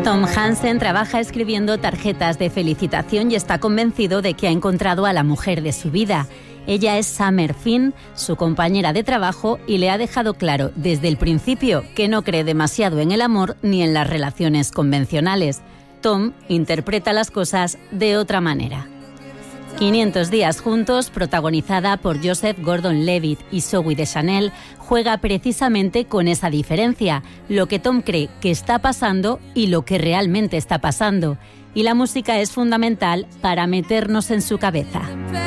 Tom Hansen trabaja escribiendo tarjetas de felicitación y está convencido de que ha encontrado a la mujer de su vida. Ella es Summer Finn, su compañera de trabajo, y le ha dejado claro desde el principio que no cree demasiado en el amor ni en las relaciones convencionales. Tom interpreta las cosas de otra manera. 500 días juntos, protagonizada por Joseph Gordon-Levitt y Zooey Deschanel, juega precisamente con esa diferencia, lo que Tom cree que está pasando y lo que realmente está pasando. Y la música es fundamental para meternos en su cabeza.